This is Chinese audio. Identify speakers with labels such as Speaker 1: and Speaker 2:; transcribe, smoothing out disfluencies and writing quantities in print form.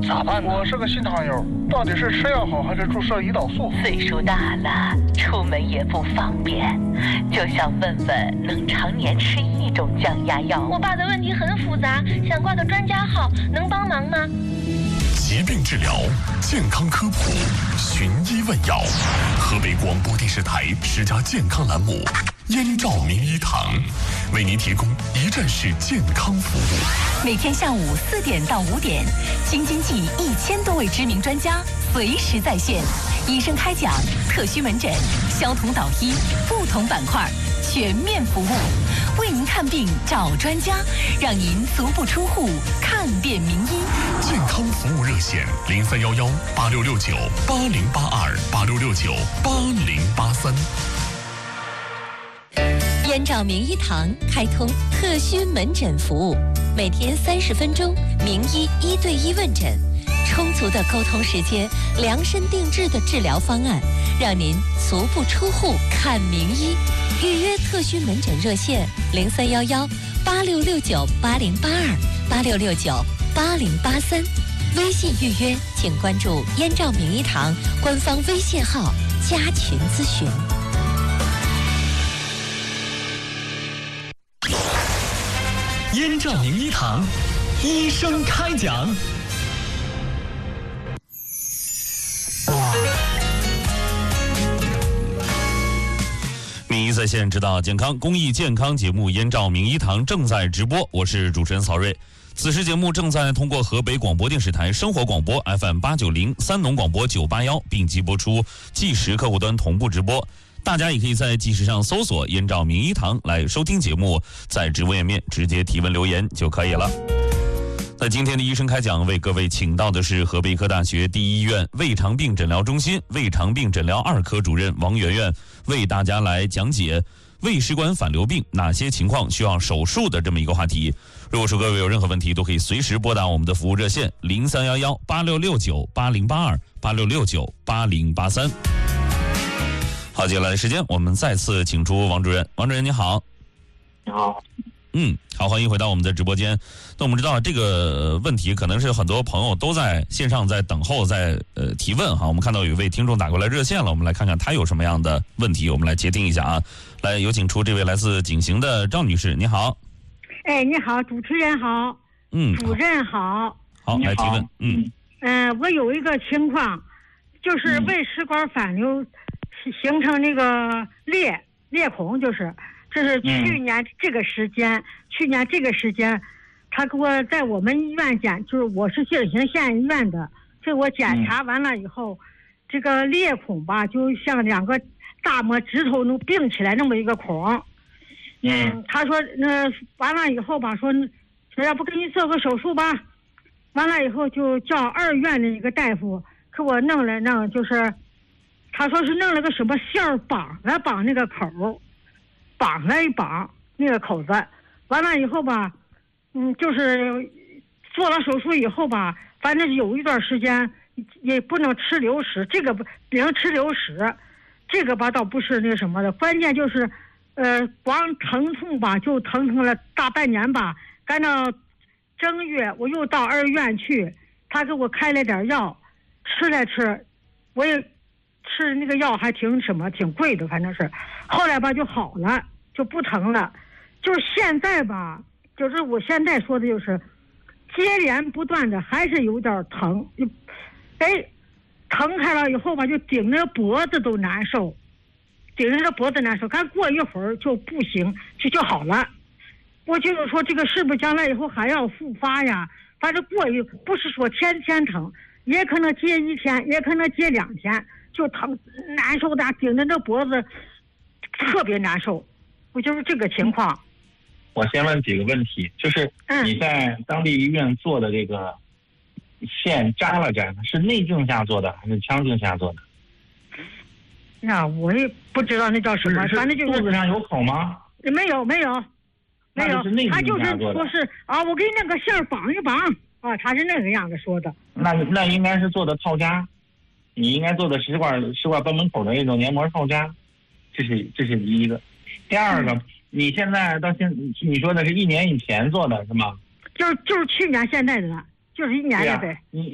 Speaker 1: 咋办呢？我是个新糖友，到底是吃药好还是注射胰岛素？
Speaker 2: 岁数大了，出门也不方便，就想问问能常年吃一种降压药。
Speaker 3: 我爸的问题很复杂，想挂个专家号，能帮忙吗？
Speaker 4: 疾病治疗，健康科普，寻医问药。河北广播电视台10家健康栏目，燕赵名医堂为您提供一站式健康服务。
Speaker 2: 每天下午4点到5点，京津冀1000多位知名专家随时在线，医生开讲，特需门诊，消同导医，不同板块全面服务，为您看病找专家，让您足不出户看遍名医。
Speaker 4: 健康服务热线03118669806286698083。
Speaker 5: 燕赵名医堂开通特需门诊服务，每天30分钟，名医1对1问诊，充足的沟通时间，量身定制的治疗方案，让您足不出户看名医。预约特需门诊热线03118669808286698083。微信预约请关注燕赵名医堂官方微信号加群咨询。
Speaker 6: 燕赵名医堂，医生开讲。
Speaker 7: 名医在线，指导健康公益健康节目《燕赵名医堂》正在直播，我是主持人曹睿。此时节目正在通过河北广播电视台生活广播 FM890、三农广播981并机播出，计时客户端同步直播。大家也可以在计时上搜索燕赵名医堂来收听节目，在直播页面直接提问留言就可以了。在今天的医生开讲，为各位请到的是河北医科大学第一医院胃肠病诊疗中心胃肠病诊疗2科主任王媛媛，为大家来讲解胃食管反流病哪些情况需要手术的这么一个话题。如果说各位有任何问题，都可以随时拨打我们的服务热线03118669808286698083。好，接下来的时间我们再次请出王主任。王主任你好。
Speaker 8: 你好。
Speaker 7: 好，欢迎回到我们的直播间。那我们知道这个问题可能是很多朋友都在线上在等候在提问哈。我们看到有一位听众打过来热线了，我们来看看他有什么样的问题，我们来接听一下啊。来，有请出这位来自景行的赵女士，你好。
Speaker 9: 哎，你好，主持人好。主任好。
Speaker 7: 好，来提问。
Speaker 9: 我有一个情况，就是胃食管反流形成那个裂孔，这是去年这个时间，他给我在我们医院就是我是谢尔行县医院的，这我检查完了以后，这个裂孔吧，就像2个大拇指头能并起来那么一个孔。他说完了以后吧，说要不给你做个手术吧。完了以后就叫2院的一个大夫给我弄，就是他说是弄了个什么线儿绑那个口，绑那个口子。完了以后吧，就是做了手术以后吧，反正有一段时间也不能吃流食，这个不能吃流食，这个吧倒不是那什么的，关键就是光疼痛吧，就疼了大半年吧。赶到正月我又到2院去，他给我开了点药，吃，我也吃那个药还挺贵的，反正是后来吧就好了，就不疼了。就是现在吧，就是我现在说的就是接连不断的还是有点疼，疼开了以后吧，就顶着脖子都难受，刚过一会儿就不行，就好了。我就是说这个是不是将来以后还要复发呀？反正不是说天天疼，也可能接1天，也可能接2天，就疼难受的，顶着这脖子特别难受。我就是这个情况。
Speaker 8: 我先问几个问题，就是你在当地医院做的这个线扎了扎，是内镜下做的还是腔镜下做的？
Speaker 9: 那我也不知道那叫什么，反正就是
Speaker 8: 肚子上有口吗？
Speaker 9: 没有，他就是说是我给你那个线绑一绑啊，他是那个样子说的。
Speaker 8: 那应该是做的套扎，你应该做的食管贲门口的那种黏膜套扎，这是第一个。第二个，你现在到你说的是1年以前做的是吗？
Speaker 9: 就是去年现在的了，就是1年了呗。